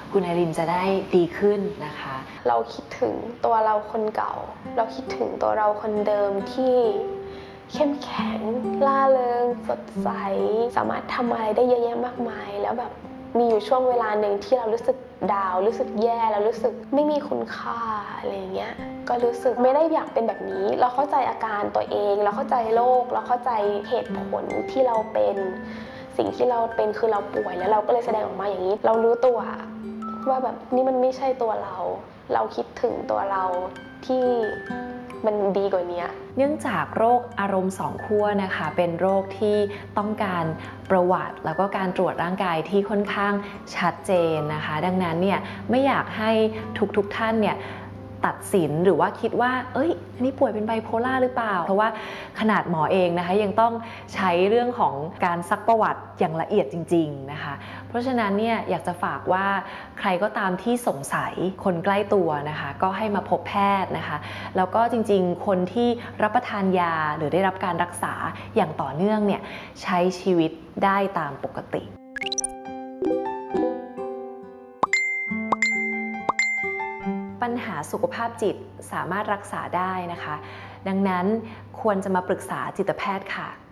คุณไอรินจะได้ดีขึ้นนะคะเราคิดถึงตัวเราคนเก่าเราคิดถึงตัวเราคนเดิมที่เข้มแข็งล่าเริงสดใสสามารถทำอะไรได้เยอะแยะมากมายแล้วแบบมีอยู่ช่วงเวลาหนึ่งที่เรารู้สึกดาวรู้สึกแย่แล้วรู้สึกไม่มีคุณค่าอะไรเงี้ยก็รู้สึกไม่ได้อยากเป็นแบบนี้เราเข้าใจอาการตัวเองเราเข้าใจโรคเราเข้าใจเหตุผลที่เราเป็นสิ่งที่เราเป็นคือเราป่วยแล้วเราก็เลยแสดงออกมาอย่างนี้เรารู้ตัวว่าแบบนี่มันไม่ใช่ตัวเราคิดถึงตัวเราที่มันดีกว่านี้เนื่องจากโรคอารมณ์สองขั้วนะคะเป็นโรคที่ต้องการประวัติแล้วก็การตรวจร่างกายที่ค่อนข้างชัดเจนนะคะดังนั้นเนี่ยไม่อยากให้ทุกท่านเนี่ยตัดสินหรือว่าคิดว่านี่ป่วยเป็นไบโพล่าหรือเปล่าเพราะว่าขนาดหมอเองนะคะยังต้องใช้เรื่องของการซักประวัติอย่างละเอียดจริงๆนะคะเพราะฉะนั้นเนี่ยอยากจะฝากว่าใครก็ตามที่สงสัยคนใกล้ตัวนะคะก็ให้มาพบแพทย์นะคะแล้วก็จริงๆคนที่รับประทานยาหรือได้รับการรักษาอย่างต่อเนื่องเนี่ยใช้ชีวิตได้ตามปกติปัญหาสุขภาพจิตสามารถรักษาได้นะคะดังนั้นควรจะมาปรึกษาจิตแพทย์ค่ะ